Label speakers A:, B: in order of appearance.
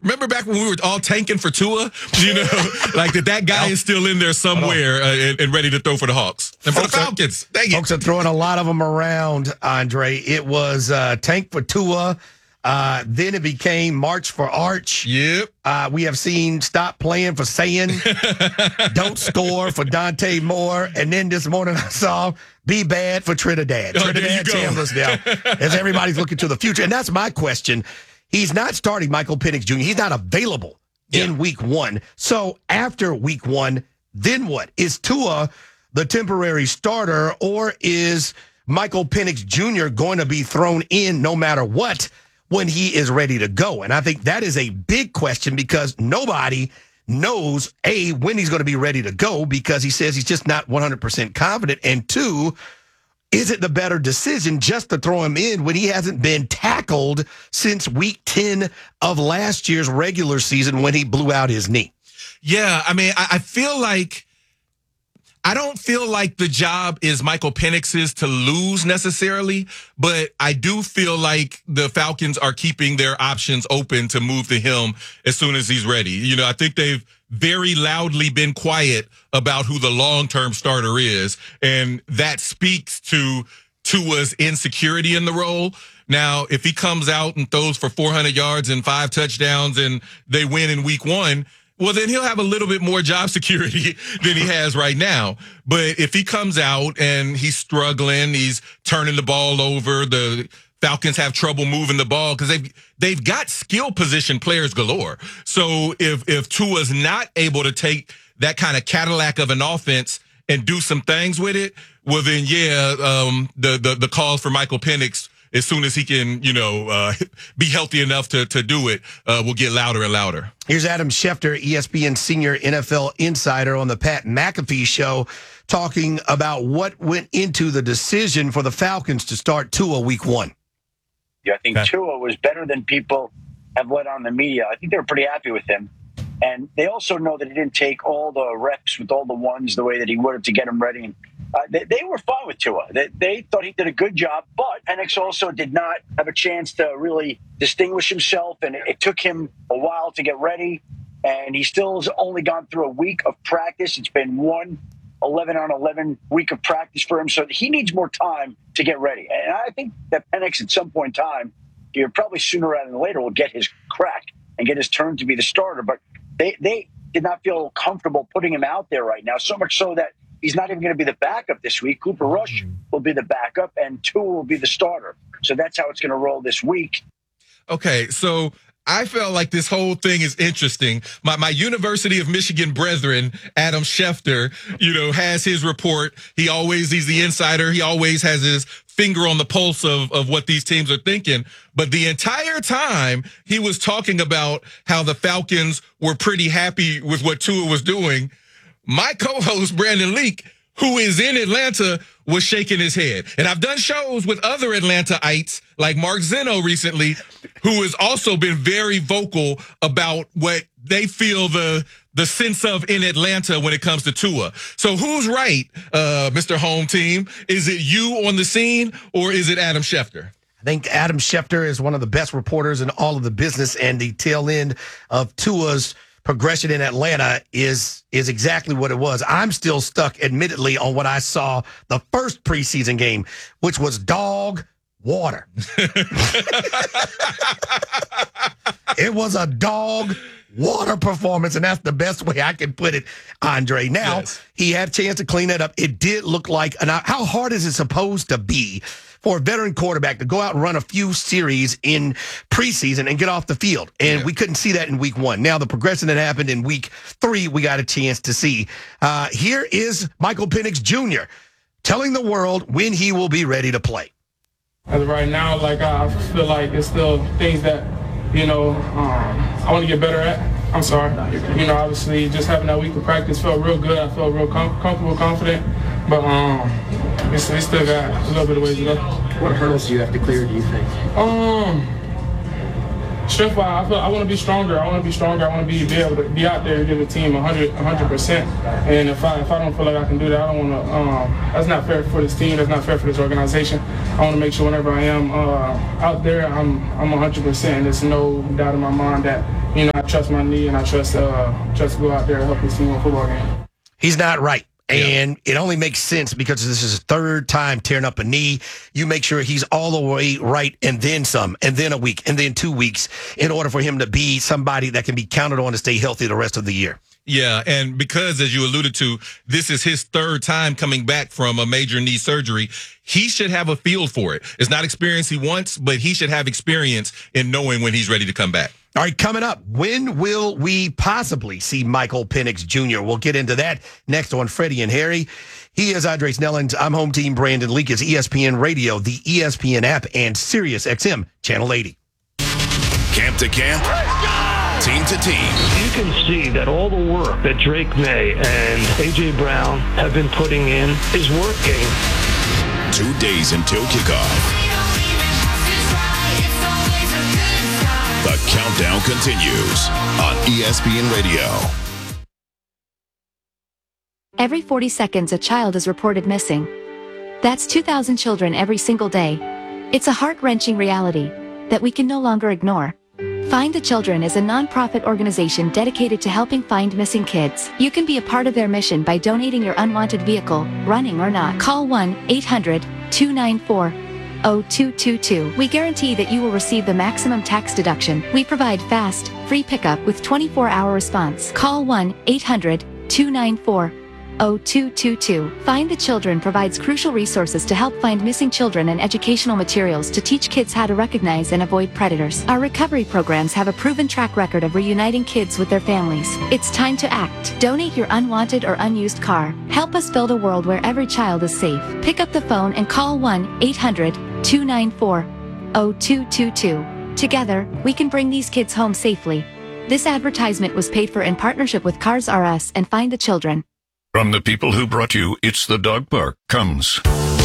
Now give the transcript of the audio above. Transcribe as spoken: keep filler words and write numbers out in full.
A: Remember back when we were all tanking for Tua? You know, like that that guy is still in there somewhere uh, and, and ready to throw for the Hawks. And for folks the Falcons.
B: Are, folks are throwing a lot of them around, Andre. It was uh, tank for Tua. Uh, then it became March for Arch.
A: Yep.
B: Uh, we have seen stop playing for saying don't score for Dante Moore. And then this morning I saw be bad for Trinidad.
A: Oh,
B: Trinidad Chambliss now, as everybody's looking to the future. And that's my question. He's not starting Michael Penix Junior He's not available yeah. in week one. So after week one, then what? Is Tua the temporary starter, or is Michael Penix Junior going to be thrown in no matter what when he is ready to go? And I think that is a big question because nobody knows, A, when he's going to be ready to go because he says he's just not one hundred percent confident. And two, is it the better decision just to throw him in when he hasn't been tackled since week ten of last year's regular season when he blew out his knee?
A: Yeah, I mean, I feel like I don't feel like the job is Michael Penix's to lose necessarily, but I do feel like the Falcons are keeping their options open to move to him as soon as he's ready. You know, I think they've very loudly been quiet about who the long-term starter is, and that speaks to Tua's insecurity in the role. Now, if he comes out and throws for four hundred yards and five touchdowns and they win in week one, well, then he'll have a little bit more job security than he has right now. But if he comes out and he's struggling, he's turning the ball over, the Falcons have trouble moving the ball because they've they've got skill position players galore. So if if Tua's not able to take that kind of Cadillac of an offense and do some things with it, well then yeah, um, the the the calls for Michael Penix as soon as he can, you know, uh, be healthy enough to to do it, uh, will get louder and louder.
B: Here's Adam Schefter, E S P N senior N F L insider on the Pat McAfee show, talking about what went into the decision for the Falcons to start Tua week one.
C: Yeah, I think okay. Tua was better than people have let on the media. I think they were pretty happy with him. And they also know that he didn't take all the reps with all the ones the way that he would have to get him ready. And uh, they, they were fine with Tua. They, they thought he did a good job, but Penix also did not have a chance to really distinguish himself, and it, it took him a while to get ready. And he still has only gone through a week of practice. It's been one eleven on eleven week of practice for him, so he needs more time to get ready. And I think that Penix at some point in time, you're probably sooner rather than later, will get his crack and get his turn to be the starter. But they, they did not feel comfortable putting him out there right now, so much so that he's not even going to be the backup this week. Cooper Rush will be the backup, and Tua will be the starter. So that's how it's going to roll this week.
A: Okay, so I felt like this whole thing is interesting. My my University of Michigan brethren, Adam Schefter, you know, has his report. He always, he's the insider. He always has his finger on the pulse of, of what these teams are thinking. But the entire time he was talking about how the Falcons were pretty happy with what Tua was doing, my co-host, Brandon Leak, who is in Atlanta, was shaking his head. And I've done shows with other Atlantaites, like Mark Zeno recently, who has also been very vocal about what they feel the the sense of in Atlanta when it comes to Tua. So who's right, uh, Mister Home Team? Is it you on the scene, or is it Adam Schefter?
B: I think Adam Schefter is one of the best reporters in all of the business, and the tail end of Tua's progression in Atlanta is is exactly what it was. I'm still stuck, admittedly, on what I saw the first preseason game, which was dog water. It was a dog water performance, and that's the best way I can put it, Andre. Now, yes. He had a chance to clean that up. It did look like, and how hard is it supposed to be for a veteran quarterback to go out and run a few series in preseason and get off the field? And yeah. we couldn't see that in week one. Now, the progression that happened in week three, we got a chance to see. Uh, here is Michael Penix Junior telling the world when he will be ready to play.
D: As of right now, like I feel like it's still things that, you know, um, I want to get better at. I'm sorry. You know, obviously, just having that week of practice felt real good. I felt real com- comfortable, confident. But um, it's, we still got a little bit of ways to go.
E: What hurdles do you have to clear, do you think?
D: Um, strength wise, I feel I want to be stronger. I want to be stronger. I want to be be able to be out there and give the team one hundred percent. And if I if I don't feel like I can do that, I don't want to. Um, that's not fair for this team. That's not fair for this organization. I want to make sure whenever I am uh, out there, I'm I'm one hundred percent. And there's no doubt in my mind that you know, I trust my knee and I trust uh, trust to go out there and help this team win a football game.
B: He's not right. And it only makes sense because this is his third time tearing up a knee. You make sure he's all the way right and then some, and then a week, and then two weeks in order for him to be somebody that can be counted on to stay healthy the rest of the year.
A: Yeah, and because, as you alluded to, this is his third time coming back from a major knee surgery, he should have a feel for it. It's not experience he wants, but he should have experience in knowing when he's ready to come back.
B: All right, coming up, when will we possibly see Michael Penix Junior? We'll get into that next on Freddie and Harry. He is Andres Nellens. I'm Home Team Brandon Leakes, E S P N Radio, the E S P N app, and Sirius X M Channel eighty.
F: Camp to camp, team to team.
G: You can see that all the work that Drake May and A J Brown have been putting in is working.
F: Two days until kickoff. The countdown continues on E S P N Radio.
H: Every forty seconds, a child is reported missing. That's two thousand children every single day. It's a heart-wrenching reality that we can no longer ignore. Find the Children is a non-profit organization dedicated to helping find missing kids. You can be a part of their mission by donating your unwanted vehicle, running or not. Call one eight hundred two nine four oh two two two. We guarantee that you will receive the maximum tax deduction. We provide fast, free pickup with twenty-four hour response. Call one eight hundred two nine four oh two two two. Find the Children provides crucial resources to help find missing children and educational materials to teach kids how to recognize and avoid predators. Our recovery programs have a proven track record of reuniting kids with their families. It's time to act. Donate your unwanted or unused car. Help us build a world where every child is safe. Pick up the phone and call one eight hundred two nine four oh two two two. Together, we can bring these kids home safely. This advertisement was paid for in partnership with Cars R Us and Find the Children.
F: From the people who brought you It's the Dog Park comes